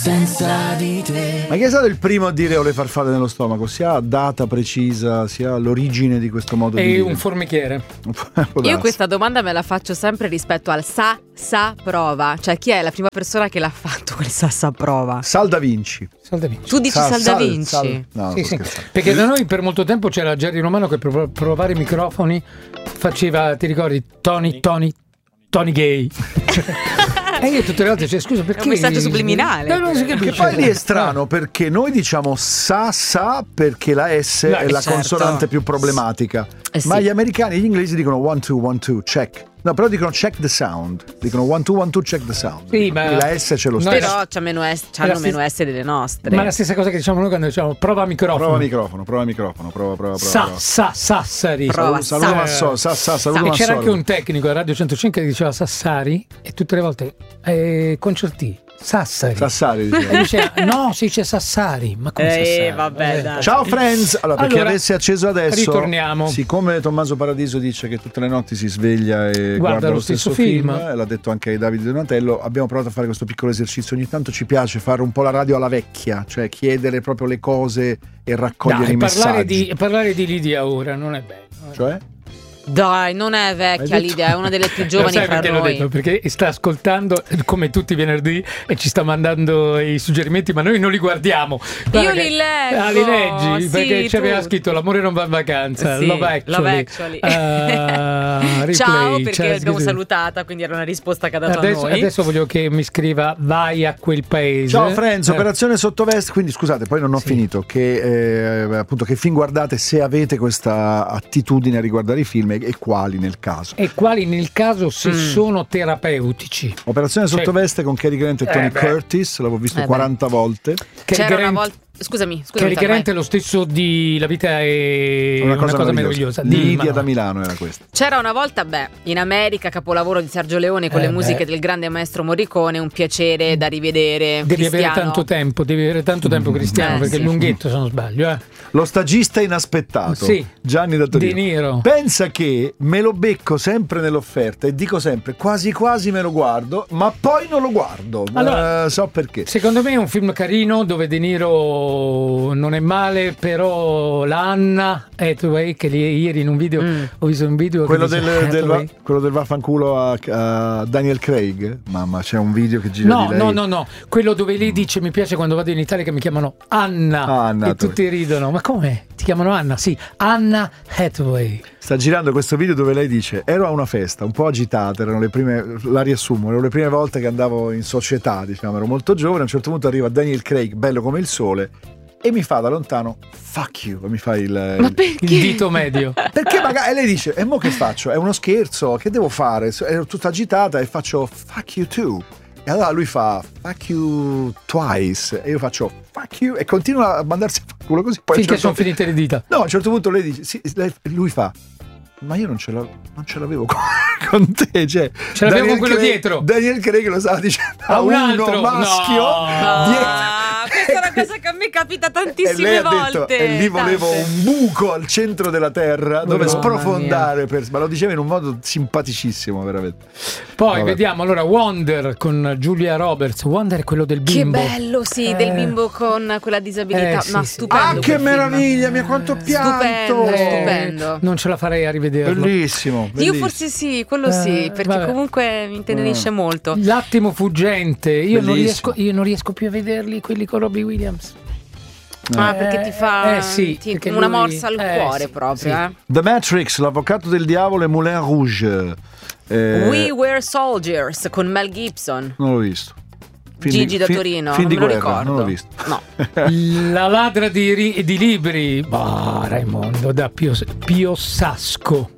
senza di te. Ma chi è stato il primo a dire ho le farfalle nello stomaco? Sia data precisa, sia l'origine di questo modo di dire. un formichiere. Io questa domanda me la faccio sempre rispetto al sa prova. Cioè, chi è la prima persona che l'ha fatto quel sa prova? Sal da Vinci. Tu dici Sal da Vinci? No, sì. Perché da noi per molto tempo c'era Jerry Romano che per provare i microfoni faceva, ti ricordi, Tony Gay. E io tutte le volte, scusa, perché? È un messaggio subliminale. Non si capisce. Che poi lì è strano perché noi diciamo sa perché la S è la consonante più problematica. Ma gli americani e gli inglesi dicono 1 2 1 2 check. No, però dicono check the sound. Dicono 1 2 1 2 check the sound. Sì, ma la S c'è lo stesso. Però c'hanno meno S delle nostre. Ma la stessa cosa che diciamo noi quando diciamo prova microfono. Prova. Sassari. Saluto e c'era anche un tecnico a Radio 105 che diceva Sassari e tutte le volte concerti. Sassari diceva. No, si dice Sassari. Ma come Sassari? Vabbè, dai. Ciao friends. Allora, per chi avesse acceso adesso, ritorniamo. Siccome Tommaso Paradiso dice che tutte le notti si sveglia e guarda lo stesso film, l'ha detto anche Davide Donatello, abbiamo provato a fare questo piccolo esercizio. Ogni tanto ci piace fare un po' la radio alla vecchia, cioè chiedere proprio le cose e raccogliere i messaggi. Parlare di Lidia ora non è bello. Cioè? Dai, non è vecchia Lidia, è una delle più giovani sai fra perché noi. L'ho detto? Perché sta ascoltando come tutti i venerdì e ci sta mandando i suggerimenti, ma noi non li guardiamo. Io li leggo. Li leggi? Sì, perché ci aveva scritto L'amore non va in vacanza, sì, Love Actually. Replay, ciao, perché l'abbiamo salutata, quindi era una risposta che ha dato a noi. Adesso voglio che mi scriva vai a quel paese. Ciao friends, operazione sottoveste. Quindi scusate, poi non ho finito. Che appunto che film guardate se avete questa attitudine a riguardare i film e quali nel caso. E quali nel caso se sono terapeutici. Operazione sottoveste con Cary Grant e Tony Curtis, l'avevo visto 40 volte. C'era una volta. Scusami. Cary Grant è lo stesso di La vita è una cosa meravigliosa. Di Lidia da Milano era questa. C'era una volta, in America, capolavoro di Sergio Leone con le musiche del grande maestro Morricone, un piacere da rivedere. Devi avere tanto tempo, Cristiano, perché è lunghetto se non sbaglio. Lo stagista inaspettato. Sì. Gianni da Torino. De Niro. Pensa che me lo becco sempre nell'offerta e dico sempre quasi quasi me lo guardo, ma poi non lo guardo. Allora, so perché. Secondo me è un film carino dove De Niro non è male, però la Anna Hathaway che ieri in un video ho visto un video quello del vaffanculo a Daniel Craig. Mamma, c'è un video che gira di lei. No, quello dove lei dice mi piace quando vado in Italia che mi chiamano Anna e tutti ridono. Ma come? Ti chiamano Anna? Sì, Anna Hathaway. Sta girando questo video dove lei dice ero a una festa un po' agitata, erano le prime, la riassumo, erano le prime volte che andavo in società, diciamo, ero molto giovane, a un certo punto arriva Daniel Craig, bello come il sole, e mi fa da lontano fuck you, e mi fa il dito medio. Perché magari lei dice e mo che faccio? È uno scherzo, che devo fare? Ero tutta agitata e faccio fuck you too. E allora lui fa fuck you twice e io faccio fuck you e continua a mandarsi a culo così. Poi finché sono finite le dita. No, a un certo punto lei dice sì, lui fa ma io non ce l'avevo con te, cioè ce l'avevo con quello dietro. Daniel Craig lo stava dicendo a un uno altro maschio questa è una cosa che a me capita tantissime e lei volte. Ha detto, e lì volevo un buco al centro della terra dove sprofondare ma lo diceva in un modo simpaticissimo veramente. Poi vediamo allora Wonder con Julia Roberts. Wonder è quello del bimbo. Che bello, sì, del bimbo con quella disabilità. Ma stupendo. Che meraviglia, mia quanto pianto. Stupendo. Non ce la farei a rivederlo. Bellissimo. Io forse sì, quello sì, perché comunque mi intenerisce molto. L'attimo fuggente, io non riesco più a vederli quelli con Robbie Williams. Perché ti fa una morsa al cuore proprio. Sì. The Matrix, l'avvocato del diavolo e Moulin Rouge. We Were Soldiers con Mel Gibson. Non l'ho visto. Gigi da Torino, non me lo guerra, ricordo. Non l'ho visto. No. La ladra di libri. Raimondo da Pio Sasco.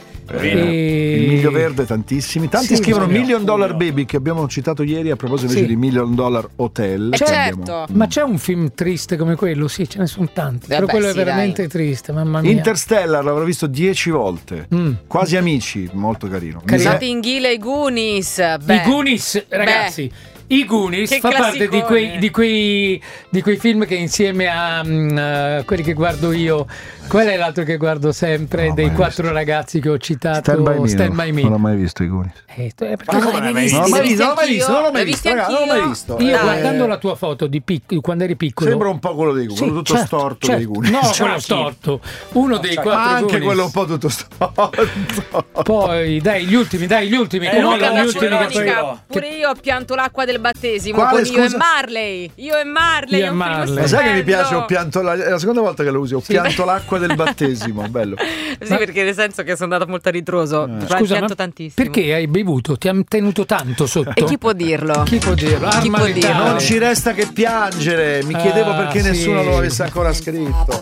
Il Miglio Verde, tantissimi. Tanti scrivono $1 Million Baby, che abbiamo citato ieri a proposito invece di $1 Million Hotel. Certo. Ma c'è un film triste come quello? Sì, ce ne sono tanti. Però quello è veramente triste, mamma mia. Interstellar l'avrò visto 10 volte. Quasi amici, molto carino. Notting Hill e i Goonies. I Goonies, ragazzi. I Goonies fa parte di quei film che insieme a quelli che guardo io, qual è l'altro che guardo sempre, dei 4 ragazzi che ho citato, Stand By Me. Non ho mai visto i Goonies. Non l'ho mai visto. Io guardando la tua foto di quando eri piccolo sembra un po' quello dei Goonies, tutto storto dei Goonies. No, quello storto. Uno dei 4 anche Goonies. Quello un po' tutto storto. Poi dai gli ultimi pure io ho pianto l'acqua del battesimo con Io e Marley. Ma sai che mi piace? Ho pianto è la seconda volta che lo usi. Ho pianto l'acqua del battesimo, bello. Sì, perché nel senso che sono andata molto a ritroso. Scusa, pianto tantissimo. Perché hai bevuto? Ti hanno tenuto tanto sotto? E chi può dirlo? Non ci resta che piangere. Mi chiedevo perché nessuno lo avesse ancora scritto.